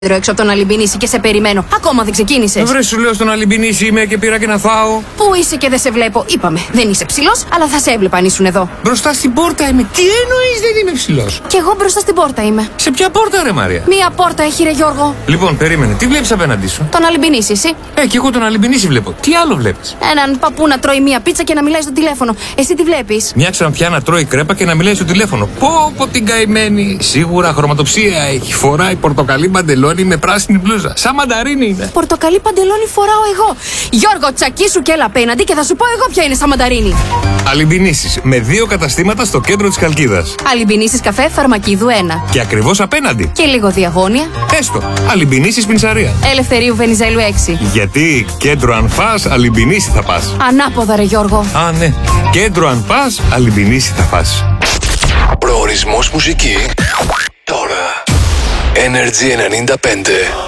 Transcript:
Έξω από τον Αλυμπινίση και σε περιμένω. Ακόμα δεν ξεκίνησες. Βρε, σου λέω στον Αλυμπινίση είμαι και πήρα και να φάω. Πού είσαι και δεν σε βλέπω. Είπαμε, δεν είσαι ψηλός, αλλά θα σε έβλεπα αν ήσουν εδώ. Μπροστά στην πόρτα είμαι. Τι εννοείς δεν είμαι ψηλός? Κι εγώ μπροστά στην πόρτα είμαι. Σε ποια πόρτα, ρε Μαρία? Μία πόρτα έχει, ρε Γιώργο. Λοιπόν, περίμενε. Τι βλέπεις απέναντί σου? Τον Αλυμπινίση, εσύ. Κι εγώ τον Αλυμπινίση βλέπω. Τι άλλο βλέπεις? Έναν παππού να τρώει μία πίτσα και να μιλάει στο τηλέφωνο. Εσύ τι βλέπεις? Μια ξανθιά να τρώει κρέπα και να μιλάει στο τηλέφωνο. Πω την καημένη. Σίγουρα χρωματοψία έχει. Φοράει πορτοκαλί μπαντελόνι με πράσινη μπλούζα. Σαν μανταρίνι είναι. Πορτοκαλί παντελόνι φοράω εγώ. Γιώργο, τσακίσου και έλα απέναντι και θα σου πω εγώ ποια είναι σαν μανταρίνι. Αλυμπινίσεις με 2 καταστήματα στο κέντρο της Χαλκίδας. Αλυμπινίσεις καφέ Φαρμακίδου 1. Και ακριβώς απέναντι. Και λίγο διαγώνια. Έστω. Αλυμπινίσεις Πινσαρία. Ελευθερίου Βενιζέλου 6. Γιατί κέντρο αν φας, Αλυμπινίση θα πας. Ανάποδα, ρε Γιώργο. Α, ναι. Κέντρο αν πας, Αλυμπινίση θα πας. Προορισμός μουσική τώρα. Energy 95.